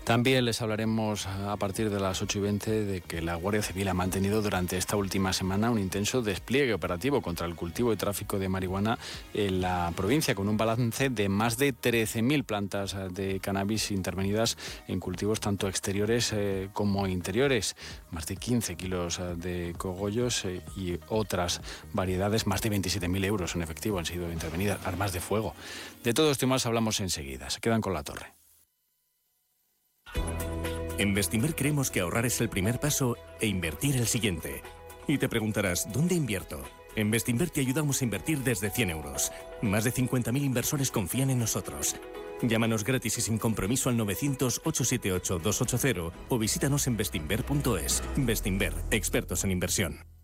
También les hablaremos a partir de las 8:20 de que la Guardia Civil ha mantenido durante esta última semana un intenso despliegue operativo contra el cultivo y tráfico de marihuana en la provincia, con un balance de más de 13.000 plantas de cannabis intervenidas en cultivos tanto exteriores como interiores, más de 15 kilos de cogollos y otras variedades, más de 27.000 euros en efectivo han sido intervenidas, armas de fuego. De todo esto y más hablamos enseguida. Se quedan con La Torre. En Bestinver creemos que ahorrar es el primer paso e invertir el siguiente. Y te preguntarás, ¿dónde invierto? En Bestinver te ayudamos a invertir desde 100 euros. Más de 50.000 inversores confían en nosotros. Llámanos gratis y sin compromiso al 900-878-280 o visítanos en bestinver.es. Bestinver, expertos en inversión.